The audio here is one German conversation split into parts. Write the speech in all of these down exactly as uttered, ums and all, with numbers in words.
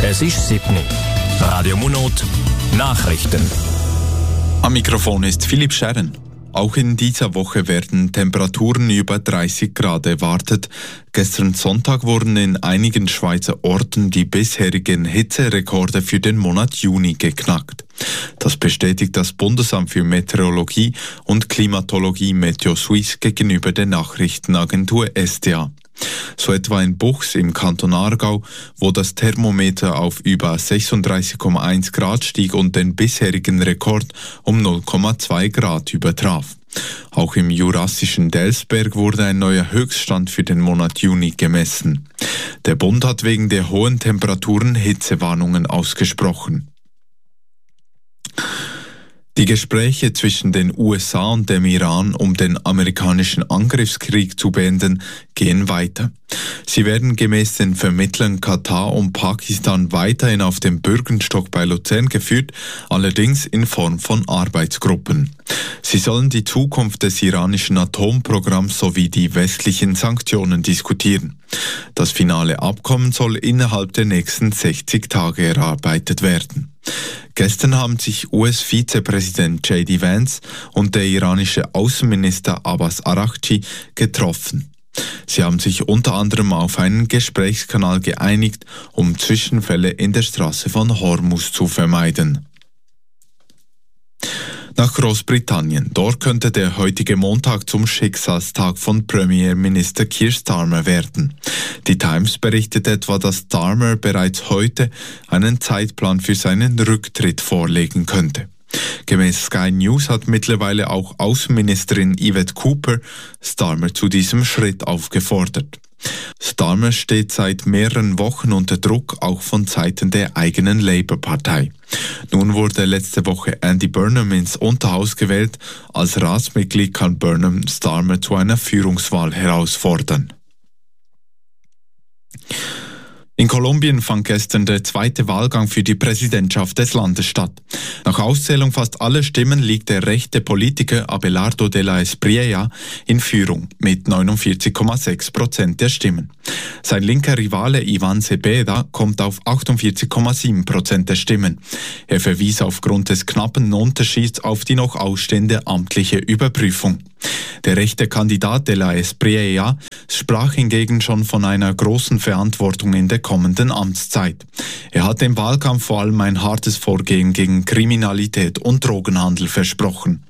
Es ist sieben Uhr. Radio Monat, Nachrichten. Am Mikrofon ist Philipp Scherren. Auch in dieser Woche werden Temperaturen über dreißig Grad erwartet. Gestern Sonntag wurden in einigen Schweizer Orten die bisherigen Hitzerekorde für den Monat Juni geknackt. Das bestätigt das Bundesamt für Meteorologie und Klimatologie Meteosuisse gegenüber der Nachrichtenagentur S D A. So etwa in Buchs im Kanton Aargau, wo das Thermometer auf über sechsunddreißig Komma eins Grad stieg und den bisherigen Rekord um null Komma zwei Grad übertraf. Auch im jurassischen Delsberg wurde ein neuer Höchststand für den Monat Juni gemessen. Der Bund hat wegen der hohen Temperaturen Hitzewarnungen ausgesprochen. Die Gespräche zwischen den U S A und dem Iran, um den amerikanischen Angriffskrieg zu beenden, gehen weiter. Sie werden gemäß den Vermittlern Katar und Pakistan weiterhin auf dem Bürgerstock bei Luzern geführt, allerdings in Form von Arbeitsgruppen. Sie sollen die Zukunft des iranischen Atomprogramms sowie die westlichen Sanktionen diskutieren. Das finale Abkommen soll innerhalb der nächsten sechzig Tage erarbeitet werden. Gestern haben sich U S-Vizepräsident J D Vance und der iranische Außenminister Abbas Araghchi getroffen. Sie haben sich unter anderem auf einen Gesprächskanal geeinigt, um Zwischenfälle in der Straße von Hormuz zu vermeiden. Nach Großbritannien. Dort könnte der heutige Montag zum Schicksalstag von Premierminister Keir Starmer werden. Die Times berichtet etwa, dass Starmer bereits heute einen Zeitplan für seinen Rücktritt vorlegen könnte. Gemäß Sky News hat mittlerweile auch Außenministerin Yvette Cooper Starmer zu diesem Schritt aufgefordert. Starmer steht seit mehreren Wochen unter Druck, auch von Seiten der eigenen Labour-Partei. Nun wurde letzte Woche Andy Burnham ins Unterhaus gewählt. Als Ratsmitglied kann Burnham Starmer zu einer Führungswahl herausfordern. In Kolumbien fand gestern der zweite Wahlgang für die Präsidentschaft des Landes statt. Nach Auszählung fast aller Stimmen liegt der rechte Politiker Abelardo de la Espriella in Führung mit neunundvierzig Komma sechs Prozent der Stimmen. Sein linker Rivale Iván Cepeda kommt auf achtundvierzig Komma sieben Prozent der Stimmen. Er verwies aufgrund des knappen Unterschieds auf die noch ausstehende amtliche Überprüfung. Der rechte Kandidat de la Espriella sprach hingegen schon von einer großen Verantwortung in der kommenden Amtszeit. Er hat im Wahlkampf vor allem ein hartes Vorgehen gegen Kriminalität und Drogenhandel versprochen.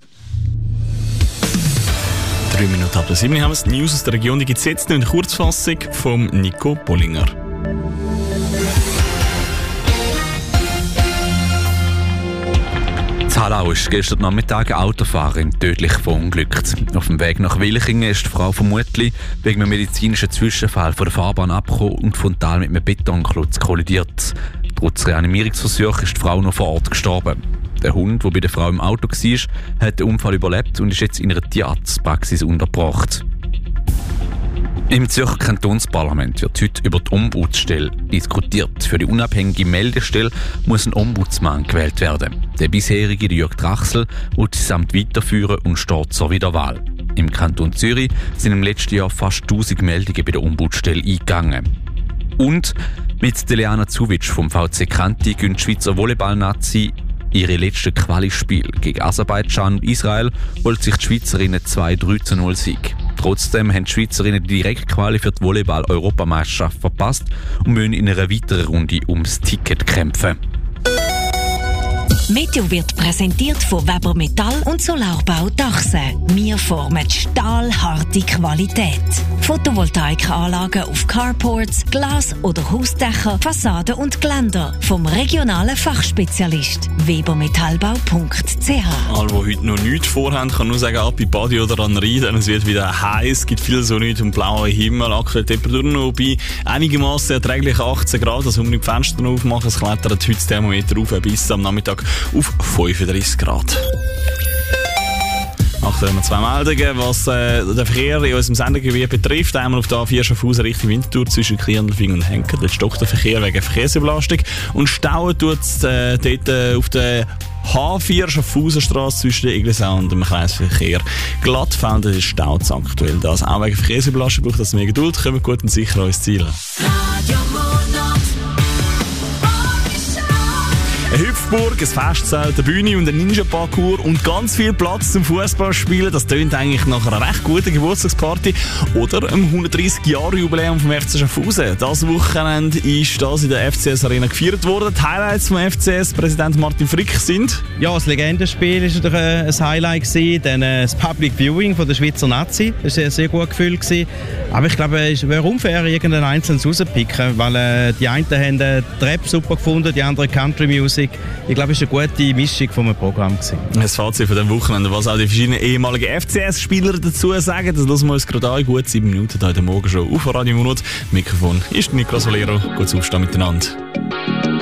Drei Minuten ab der sieben haben wir die News aus der Region. Die gibt es jetzt noch in der Kurzfassung von Nico Bollinger. In Hallau ist gestern Nachmittag eine Autofahrerin tödlich verunglückt. Auf dem Weg nach Wilchingen ist die Frau vermutlich wegen einem medizinischen Zwischenfall von der Fahrbahn abgekommen und frontal mit einem Betonklotz kollidiert. Trotz Reanimierungsversuch ist die Frau noch vor Ort gestorben. Der Hund, der bei der Frau im Auto war, hat den Unfall überlebt und ist jetzt in einer Tierarztpraxis untergebracht. Im Zürcher Kantonsparlament wird heute über die Ombudsstelle diskutiert. Für die unabhängige Meldestelle muss ein Ombudsmann gewählt werden. Der bisherige Jörg Drachsel will das Amt weiterführen und steht zur Wiederwahl. Im Kanton Zürich sind im letzten Jahr fast tausend Meldungen bei der Ombudsstelle eingegangen. Und mit Deliana Zuvic vom V C Kanti gehen die Schweizer Volleyball-Nazi ihre letzten Quali-Spiel gegen Aserbaidschan und Israel holt sich die Schweizerinnen zwei drei zu null Sieg. Trotzdem haben die Schweizerinnen die Direktquali für die Volleyball-Europameisterschaft verpasst und müssen in einer weiteren Runde ums Ticket kämpfen. Meteo wird präsentiert von Weber Metall und Solarbau Dachse. Wir formen stahlharte Qualität. Photovoltaikanlagen auf Carports, Glas- oder Hausdächer, Fassaden und Geländer. Vom regionalen Fachspezialist webermetallbau punkt c h. Alle, die heute noch nichts vorhaben, kann nur sagen, ab bei Badi oder an Rhein, denn es wird wieder heiß, es gibt viel so nichts und blauer Himmel, aktuell Temperaturen noch bei einigermaßen erträglich achtzehn Grad, also um die Fenster noch aufmachen, es klettert heute das Thermometer auf bis am Nachmittag auf fünfunddreißig Grad. Aktuell haben wir zwei Meldungen, was äh, den Verkehr in unserem Sendegebiet betrifft. Einmal auf der A vier Schaffhausen Richtung Winterthur zwischen Kliendelfing und Henken. Dort stockt der Verkehr wegen Verkehrsüberlastung. Und stauen tut es äh, dort äh, auf der H vier Schaffhausenstrasse zwischen der Iglisau und dem Kreisverkehr. Glattfelden ist Stau aktuell. Das auch wegen Verkehrsüberlastung braucht das mehr Geduld. Kommen gut und sicher ans Ziel. Radio Monat. Hofburg, ein Festzelt, eine Bühne und ein Ninja-Parcours und ganz viel Platz zum Fußballspielen. Das tönt eigentlich nach einer recht guten Geburtstagsparty oder einem hundertdreissig Jahre Jubiläum vom F C Schaffhausen. Das Wochenende ist das in der F C S Arena gefeiert worden. Die Highlights vom F C S-Präsident Martin Frick sind... Ja, das Legendenspiel war natürlich ein Highlight gewesen. Dann das Public Viewing von der Schweizer Nazi. Das war ein sehr gut Gefühl gewesen. Aber ich glaube, es wäre unfair, irgendeinen Einzelnen rauszupicken, weil äh, die einen haben äh, Trap super gefunden, die anderen Country Music. Ich glaube, es war eine gute Mischung vom Programm gewesen. Das Fazit von diesem Wochenende, was auch die verschiedenen ehemaligen F C S-Spieler dazu sagen, das lassen wir uns gerade an. Gut sieben Minuten hier in der Morgenshow auf Radio Monat. Mikrofon ist Niklas Valero. Gutes Aufstehen miteinander.